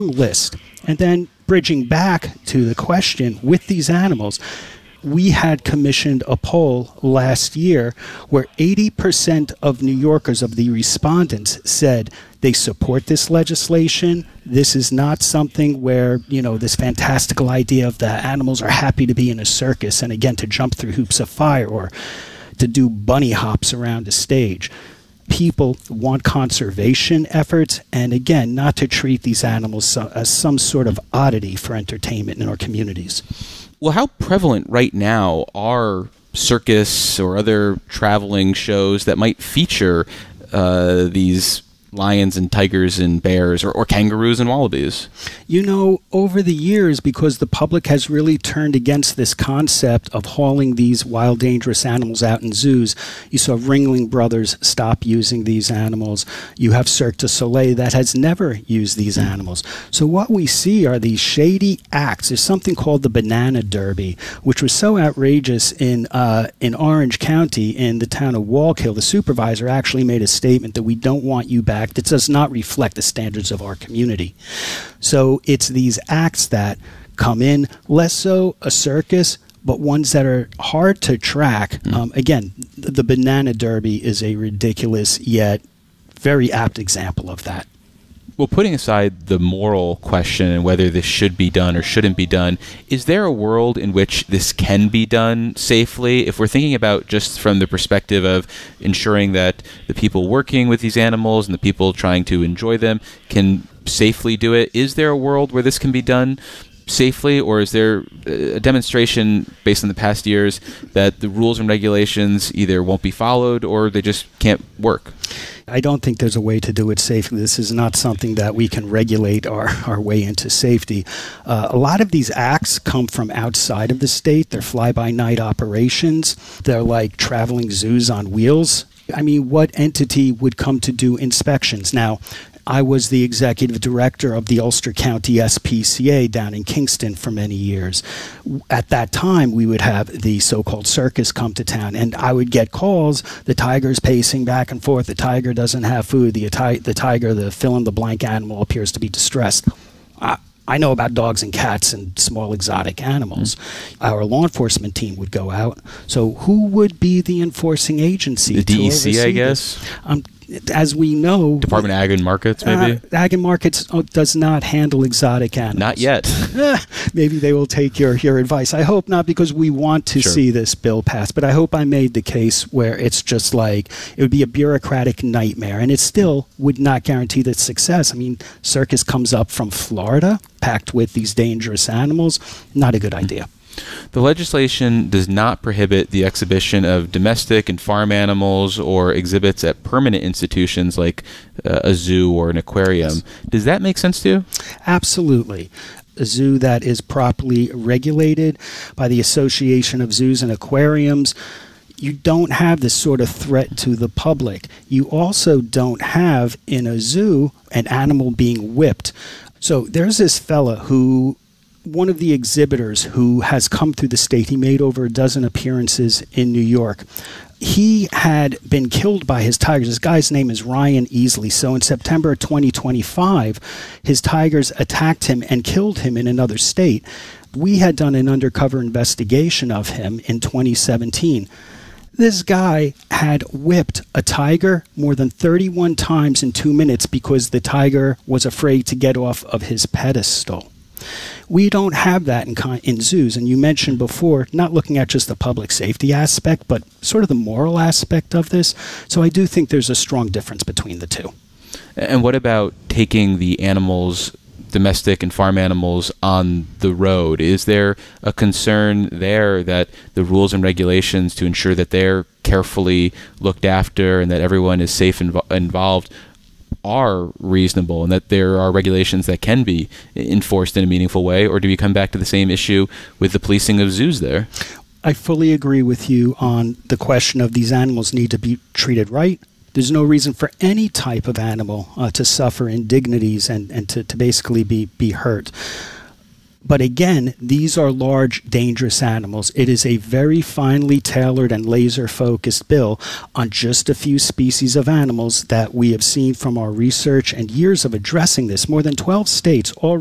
list. And then bridging back to the question with these animals, we had commissioned a poll last year where 80% of New Yorkers, of the respondents, said they support this legislation. This is not something where, this fantastical idea of the animals are happy to be in a circus and, again, to jump through hoops of fire or to do bunny hops around a stage. People want conservation efforts and, again, not to treat these animals as some sort of oddity for entertainment in our communities. Well, how prevalent right now are circus or other traveling shows that might feature these lions and tigers and bears or kangaroos and wallabies? Over the years, because the public has really turned against this concept of hauling these wild, dangerous animals out in zoos, you saw Ringling Brothers stop using these animals. You have Cirque du Soleil that has never used these animals. So what we see are these shady acts. There's something called the Banana Derby, which was so outrageous in Orange County, in the town of Wallkill. The supervisor actually made a statement that we don't want you back. That does not reflect the standards of our community. So it's these acts that come in, less so a circus, but ones that are hard to track. Again, the Banana Derby is a ridiculous yet very apt example of that. Well, putting aside the moral question and whether this should be done or shouldn't be done, is there a world in which this can be done safely? If we're thinking about just from the perspective of ensuring that the people working with these animals and the people trying to enjoy them can safely do it, is there a world where this can be done safely, or is there a demonstration based on the past years that the rules and regulations either won't be followed or they just can't work? I don't think there's a way to do it safely. This is not something that we can regulate our way into safety. A lot of these acts come from outside of the state. They're fly-by-night operations. They're like traveling zoos on wheels. I mean, what entity would come to do inspections? Now, I was the executive director of the Ulster County SPCA down in Kingston for many years. At that time, we would have the so-called circus come to town, and I would get calls, the tiger's pacing back and forth, the tiger doesn't have food, the tiger, the fill-in-the-blank animal appears to be distressed. I know about dogs and cats and small exotic animals. Our law enforcement team would go out. So who would be the enforcing agency? The DEC, I guess? As we know... Department of Ag and Markets, maybe? Ag and Markets does not handle exotic animals. Not yet. Maybe they will take your advice. I hope not, because we want to see this bill passed. But I hope I made the case where it's just like, it would be a bureaucratic nightmare. And it still would not guarantee the success. I mean, circus comes up from Florida, packed with these dangerous animals. Not a good idea. The legislation does not prohibit the exhibition of domestic and farm animals or exhibits at permanent institutions like a zoo or an aquarium. Yes. Does that make sense to you? Absolutely. A zoo that is properly regulated by the Association of Zoos and Aquariums, you don't have this sort of threat to the public. You also don't have, in a zoo, an animal being whipped. So there's this fella who... one of the exhibitors who has come through the state, he made over a dozen appearances in New York. He had been killed by his tigers. This guy's name is Ryan Easley. So in September 2025, his tigers attacked him and killed him in another state. We had done an undercover investigation of him in 2017. This guy had whipped a tiger more than 31 times in 2 minutes because the tiger was afraid to get off of his pedestal. We don't have that in zoos. And you mentioned before, not looking at just the public safety aspect, but sort of the moral aspect of this. So I do think there's a strong difference between the two. And what about taking the animals, domestic and farm animals, on the road? Is there a concern there that the rules and regulations to ensure that they're carefully looked after and that everyone is safe and involved are reasonable, and that there are regulations that can be enforced in a meaningful way? Or do we come back to the same issue with the policing of zoos there? I fully agree with you on the question of these animals need to be treated right. There's no reason for any type of animal to suffer indignities and to basically be hurt. But again, these are large, dangerous animals. It is a very finely tailored and laser-focused bill on just a few species of animals that we have seen from our research and years of addressing this. More than 12 states already